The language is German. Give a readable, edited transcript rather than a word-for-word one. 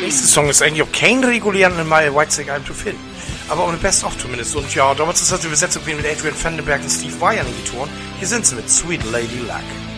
nächste Song ist eigentlich auf keinen regulären My Whitesnake-Album zu finden. Aber ohne Best-of zumindest. Und ja, damals ist das die Besetzung mit Adrian Vandenberg und Steve Vai an den Gitarren. Hier sind sie mit Sweet Lady Luck.